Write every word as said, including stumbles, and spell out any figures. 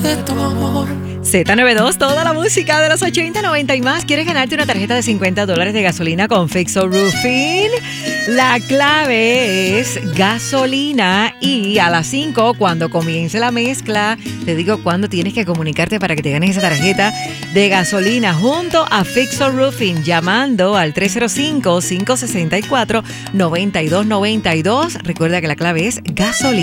de tu amor. Z noventa y dos, toda la música de los ochenta, noventa y más. ¿Quieres ganarte una tarjeta de cincuenta dólares de gasolina con Fixo Roofing? La clave es gasolina y a las cinco, cuando comience la mezcla, te digo cuándo tienes que comunicarte para que te ganes esa tarjeta de gasolina junto a Fixo Roofing, llamando al tres cero cinco, cinco seis cuatro, nueve dos nueve dos. Recuerda que la clave es gasolina.